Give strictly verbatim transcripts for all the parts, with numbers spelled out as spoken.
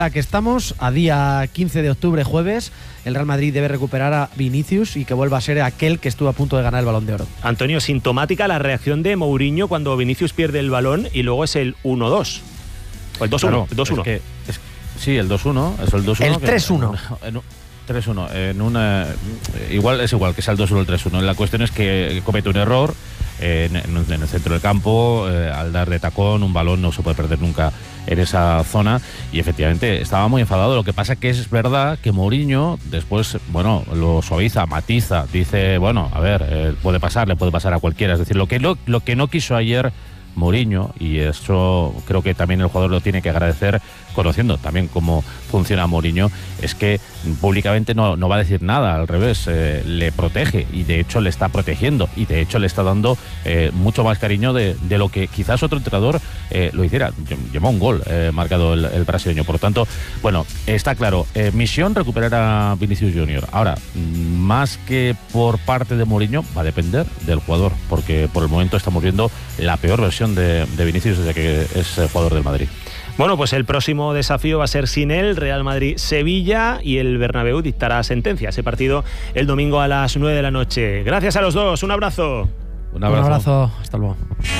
Que estamos a día quince de octubre, jueves, el Real Madrid debe recuperar a Vinicius y que vuelva a ser aquel que estuvo a punto de ganar el Balón de Oro. Antonio, sintomática la reacción de Mourinho cuando Vinicius pierde el balón y luego es el uno dos. O el dos uno. Claro, el dos uno. Es que, es, sí, el dos uno. Es el dos uno. El tres uno. tres uno. En una, igual es igual que sea el dos uno o el tres uno. La cuestión es que comete un error en, en, en el centro del campo, eh, al dar de tacón, un balón no se puede perder nunca en esa zona, y efectivamente estaba muy enfadado. Lo que pasa que es verdad que Mourinho después, bueno, lo suaviza, matiza, dice, bueno, a ver, eh, puede pasar, le puede pasar a cualquiera. Es decir, lo que, lo, lo que no quiso ayer Mourinho, y eso creo que también el jugador lo tiene que agradecer, conociendo también cómo funciona Mourinho, es que públicamente no, no va a decir nada, al revés, eh, le protege, y de hecho le está protegiendo, y de hecho le está dando eh, mucho más cariño de, de lo que quizás otro entrenador eh, lo hiciera. Llevó un gol eh, marcado el, el brasileño. Por lo tanto, bueno, está claro, eh, misión recuperar a Vinicius Junior. Ahora, más que por parte de Mourinho, va a depender del jugador, porque por el momento estamos viendo la peor versión de, de Vinicius desde que es jugador del Madrid. Bueno, pues el próximo desafío va a ser sin él, Real Madrid-Sevilla, y el Bernabéu dictará sentencia. Ese partido el domingo a las nueve de la noche. Gracias a los dos, un abrazo. Un abrazo. Un abrazo, hasta luego.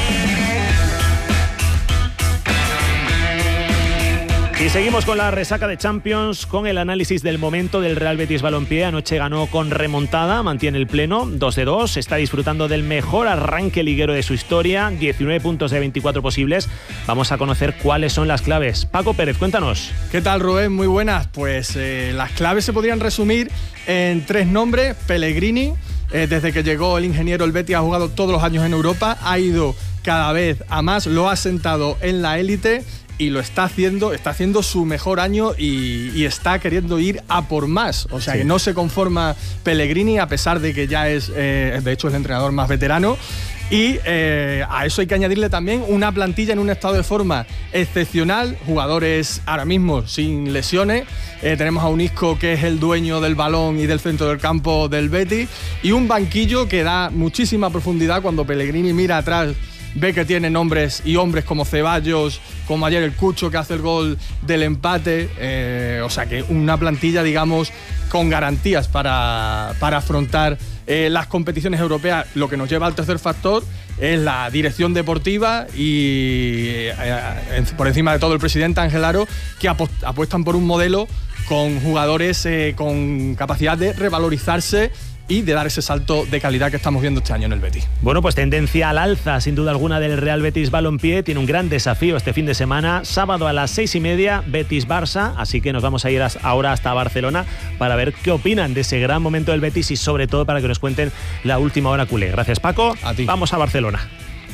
Y seguimos con la resaca de Champions, con el análisis del momento del Real Betis Balompié. Anoche ganó con remontada, mantiene el pleno, dos de dos, está disfrutando del mejor arranque liguero de su historia, diecinueve puntos de veinticuatro posibles. Vamos a conocer cuáles son las claves. Paco Pérez, cuéntanos. ¿Qué tal, Rubén? Muy buenas. Pues eh, las claves se podrían resumir en tres nombres. Pellegrini, eh, desde que llegó el ingeniero, el Betis ha jugado todos los años en Europa, ha ido cada vez a más, lo ha sentado en la élite y lo está haciendo, está haciendo su mejor año y, y está queriendo ir a por más. O sea, sí, que no se conforma Pellegrini, a pesar de que ya es, eh, de hecho, es el entrenador más veterano. Y eh, a eso hay que añadirle también una plantilla en un estado de forma excepcional, jugadores ahora mismo sin lesiones. Eh, tenemos a un Isco, que es el dueño del balón y del centro del campo del Betis, y un banquillo que da muchísima profundidad. Cuando Pellegrini mira atrás, ve que tiene nombres y hombres como Ceballos, como ayer el Cucho, que hace el gol del empate. Eh, o sea que una plantilla, digamos, con garantías para, para afrontar eh, las competiciones europeas. Lo que nos lleva al tercer factor es la dirección deportiva y eh, por encima de todo el presidente Ángel Aro, que apuestan por un modelo con jugadores eh, con capacidad de revalorizarse y de dar ese salto de calidad que estamos viendo este año en el Betis. Bueno, pues tendencia al alza, sin duda alguna, del Real Betis Balompié. Tiene un gran desafío este fin de semana, sábado a las seis y media, Betis-Barça. Así que nos vamos a ir ahora hasta Barcelona para ver qué opinan de ese gran momento del Betis y sobre todo para que nos cuenten la última hora culé. Gracias, Paco. A ti. Vamos a Barcelona.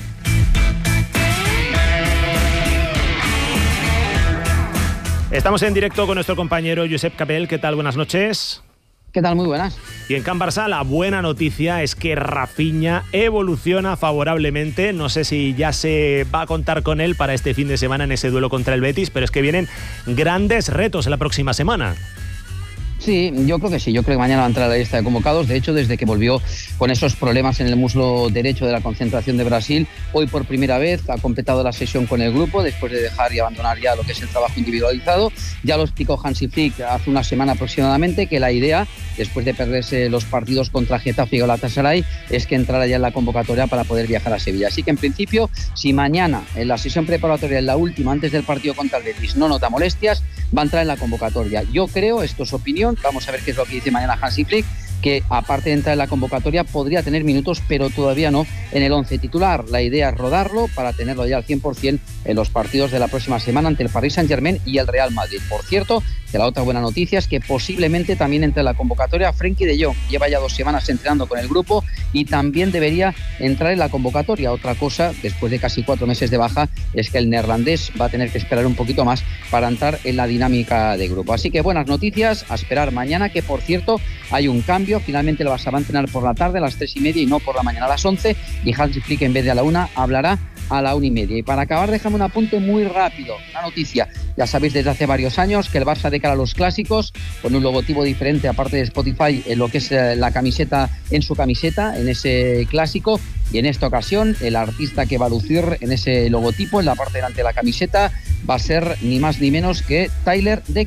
Estamos en directo con nuestro compañero Josep Capel. ¿Qué tal? Buenas noches. ¿Qué tal? Muy buenas. Y en Can Barça la buena noticia es que Rafinha evoluciona favorablemente. No sé si ya se va a contar con él para este fin de semana en ese duelo contra el Betis, pero es que vienen grandes retos la próxima semana. Sí, yo creo que sí, yo creo que mañana va a entrar a la lista de convocados. De hecho, desde que volvió con esos problemas en el muslo derecho de la concentración de Brasil, hoy por primera vez ha completado la sesión con el grupo después de dejar y abandonar ya lo que es el trabajo individualizado. Ya lo explicó Hansi Flick hace una semana aproximadamente, que la idea, después de perderse los partidos contra Getafe y Galatasaray, es que entrara ya en la convocatoria para poder viajar a Sevilla. Así que en principio, si mañana en la sesión preparatoria, en la última, antes del partido contra el Betis, no nota molestias, va a entrar en la convocatoria. Yo creo, esto es opinión, vamos a ver qué es lo que dice mañana Hansi Flick, que aparte de entrar en la convocatoria podría tener minutos, pero todavía no en el once titular. La idea es rodarlo para tenerlo ya al cien por ciento en los partidos de la próxima semana ante el Paris Saint-Germain y el Real Madrid. Por cierto, que la otra buena noticia es que posiblemente también entre en la convocatoria Frenkie de Jong. Lleva ya dos semanas entrenando con el grupo y también debería entrar en la convocatoria. Otra cosa, después de casi cuatro meses de baja, es que el neerlandés va a tener que esperar un poquito más para entrar en la dinámica de grupo. Así que buenas noticias, a esperar mañana, que por cierto hay un cambio. Finalmente el Barça va a entrenar por la tarde a las tres y media y no por la mañana a las once, y Hansi Flick en vez de a la una hablará a la una y media. Y para acabar, déjame un apunte muy rápido, una noticia. Ya sabéis desde hace varios años que el Barça de cara a los clásicos, con un logotipo diferente aparte de Spotify, en lo que es la camiseta, en su camiseta, en ese clásico, y en esta ocasión el artista que va a lucir en ese logotipo, en la parte delante de la camiseta, va a ser ni más ni menos que Tyler, The